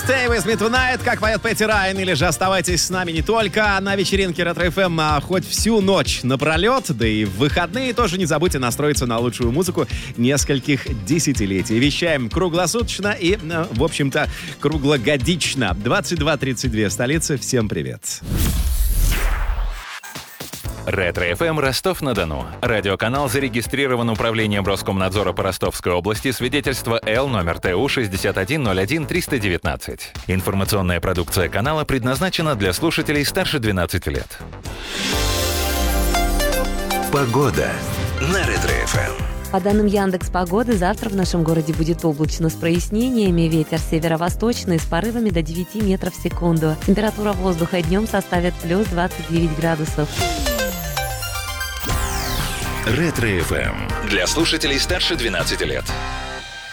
Stay with me tonight, как поет Пэтти Райан, или же оставайтесь с нами не только на вечеринке Ретро ФМ, а хоть всю ночь напролет, да и в выходные тоже не забудьте настроиться на лучшую музыку нескольких десятилетий. Вещаем круглосуточно и, в общем-то, круглогодично. 22:32 в столице. Всем привет. Ретро-ФМ Ростов-на-Дону. Радиоканал зарегистрирован Управлением Роскомнадзора по Ростовской области, свидетельство Л номер ТУ 6101-319. Информационная продукция канала предназначена для слушателей старше 12 лет. Погода на Ретро-ФМ. По данным Яндекс.Погоды, завтра в нашем городе будет облачно с прояснениями. Ветер северо-восточный с порывами до 9 метров в секунду. Температура воздуха днем составит плюс 29 градусов. Ретро-ФМ. Для слушателей старше 12 лет.